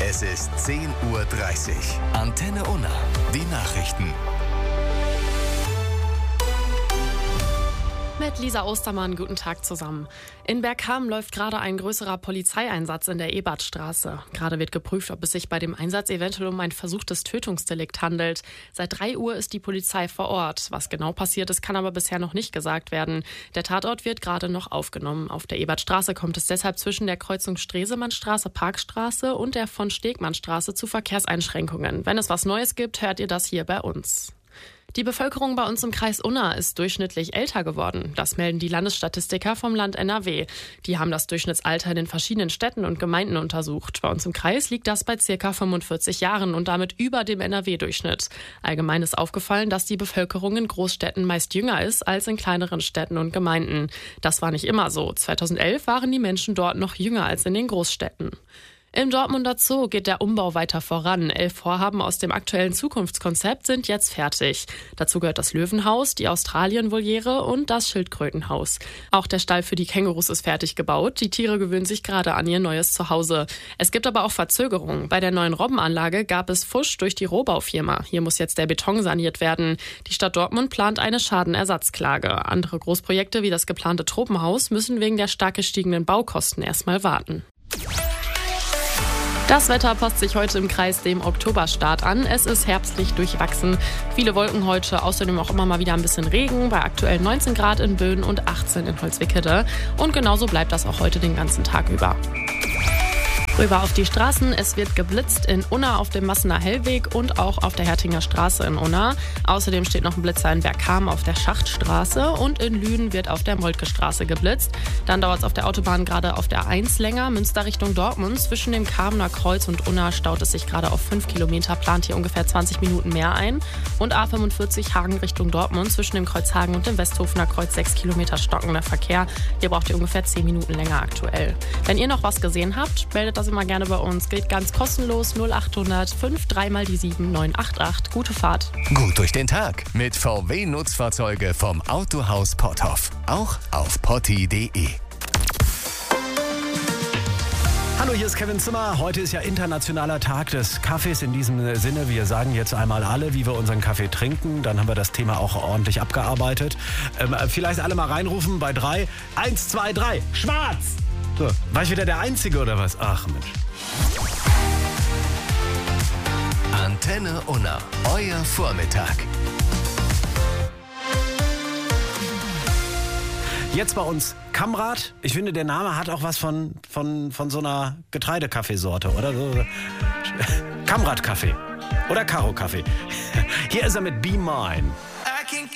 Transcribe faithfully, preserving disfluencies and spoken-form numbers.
Es ist zehn Uhr dreißig. Antenne Unna. Die Nachrichten. Mit Lisa Ostermann, guten Tag zusammen. In Bergkamen läuft gerade ein größerer Polizeieinsatz in der Ebertstraße. Gerade wird geprüft, ob es sich bei dem Einsatz eventuell um ein versuchtes Tötungsdelikt handelt. Seit drei Uhr ist die Polizei vor Ort. Was genau passiert ist, kann aber bisher noch nicht gesagt werden. Der Tatort wird gerade noch aufgenommen. Auf der Ebertstraße kommt es deshalb zwischen der Kreuzung Stresemannstraße, Parkstraße und der von Stegmannstraße zu Verkehrseinschränkungen. Wenn es was Neues gibt, hört ihr das hier bei uns. Die Bevölkerung bei uns im Kreis Unna ist durchschnittlich älter geworden. Das melden die Landesstatistiker vom Land N R W. Die haben das Durchschnittsalter in den verschiedenen Städten und Gemeinden untersucht. Bei uns im Kreis liegt das bei ca. fünfundvierzig Jahren und damit über dem N R W-Durchschnitt. Allgemein ist aufgefallen, dass die Bevölkerung in Großstädten meist jünger ist als in kleineren Städten und Gemeinden. Das war nicht immer so. zweitausendelf waren die Menschen dort noch jünger als in den Großstädten. Im Dortmunder Zoo geht der Umbau weiter voran. Elf Vorhaben aus dem aktuellen Zukunftskonzept sind jetzt fertig. Dazu gehört das Löwenhaus, die Australien-Voliere und das Schildkrötenhaus. Auch der Stall für die Kängurus ist fertig gebaut. Die Tiere gewöhnen sich gerade an ihr neues Zuhause. Es gibt aber auch Verzögerungen. Bei der neuen Robbenanlage gab es Fusch durch die Rohbaufirma. Hier muss jetzt der Beton saniert werden. Die Stadt Dortmund plant eine Schadenersatzklage. Andere Großprojekte wie das geplante Tropenhaus müssen wegen der stark gestiegenen Baukosten erstmal warten. Das Wetter passt sich heute im Kreis dem Oktoberstart an. Es ist herbstlich durchwachsen. Viele Wolken heute, außerdem auch immer mal wieder ein bisschen Regen, bei aktuell neunzehn Grad in Böen und achtzehn in Holzwickede. Und genauso bleibt das auch heute den ganzen Tag über. Rüber auf die Straßen. Es wird geblitzt in Unna auf dem Massener Hellweg und auch auf der Hertinger Straße in Unna. Außerdem steht noch ein Blitzer in Bergkamen auf der Schachtstraße und in Lünen wird auf der Moltke Straße geblitzt. Dann dauert es auf der Autobahn gerade auf der eins länger. Münster Richtung Dortmund. Zwischen dem Kamener Kreuz und Unna staut es sich gerade auf fünf Kilometer, plant hier ungefähr zwanzig Minuten mehr ein. Und A fünfundvierzig Hagen Richtung Dortmund. Zwischen dem Kreuz Hagen und dem Westhofener Kreuz sechs Kilometer stockender Verkehr. Hier braucht ihr ungefähr zehn Minuten länger aktuell. Wenn ihr noch was gesehen habt, meldet das immer gerne bei uns. Geht ganz kostenlos null achthundert fünf drei mal die sieben neun acht acht. Gute Fahrt. Gut durch den Tag mit V W-Nutzfahrzeuge vom Autohaus Potthoff. Auch auf potti punkt de. Hallo, hier ist Kevin Zimmer. Heute ist ja internationaler Tag des Kaffees. In diesem Sinne, wir sagen jetzt einmal alle, wie wir unseren Kaffee trinken. Dann haben wir das Thema auch ordentlich abgearbeitet. Ähm, vielleicht alle mal reinrufen bei drei. Eins, zwei, drei. Schwarz! So, war ich wieder der Einzige oder was? Ach Mensch. Antenne Unna, euer Vormittag. Jetzt bei uns Kamrat. Ich finde, der Name hat auch was von, von, von so einer Getreidekaffeesorte, oder? So. Kamrat-Kaffee. Oder Karo-Kaffee. Hier ist er mit Be Mine.